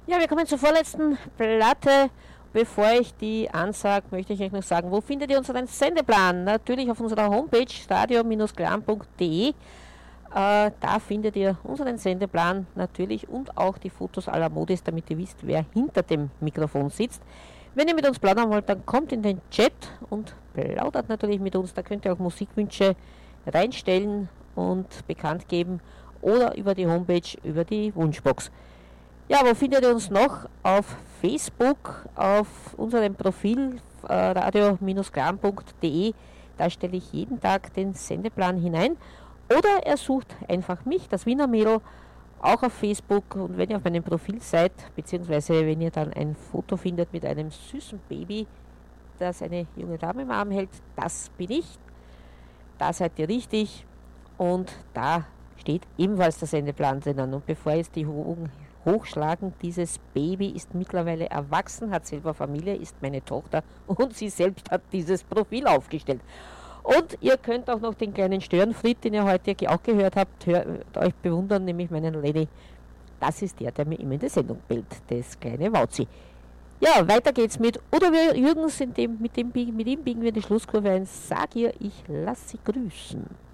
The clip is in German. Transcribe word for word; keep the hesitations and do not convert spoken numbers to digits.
Ja, wir kommen zur vorletzten Platte. Bevor ich die ansage, möchte ich euch noch sagen, wo findet ihr unseren Sendeplan? Natürlich auf unserer Homepage radio Bindestrich glam punkt de. Äh, da findet ihr unseren Sendeplan natürlich und auch die Fotos aller Modis, damit ihr wisst, wer hinter dem Mikrofon sitzt. Wenn ihr mit uns plaudern wollt, dann kommt in den Chat und plaudert natürlich mit uns. Da könnt ihr auch Musikwünsche reinstellen und bekannt geben oder über die Homepage, über die Wunschbox. Ja, wo findet ihr uns noch? Auf Facebook, auf unserem Profil äh, radio Bindestrich glam punkt de. Da stelle ich jeden Tag den Sendeplan hinein. Oder er sucht einfach mich, das Wiener Mädel, auch auf Facebook. Und wenn ihr auf meinem Profil seid, beziehungsweise wenn ihr dann ein Foto findet mit einem süßen Baby, das eine junge Dame im Arm hält, das bin ich. Da seid ihr richtig. Und da steht ebenfalls der Sendeplan drinnen. Und bevor jetzt die Wogen hochschlagen, dieses Baby ist mittlerweile erwachsen, hat selber Familie, ist meine Tochter und sie selbst hat dieses Profil aufgestellt. Und ihr könnt auch noch den kleinen Störenfried, den ihr heute auch gehört habt, hört, euch bewundern, nämlich meinen Lenny. Das ist der, der mir immer in die Sendung bellt, das kleine Wauzi. Ja, weiter geht's mit Udo Jürgens, in dem, mit, dem, mit ihm biegen wir die Schlusskurve ein. Sag ihr, ich lasse sie grüßen.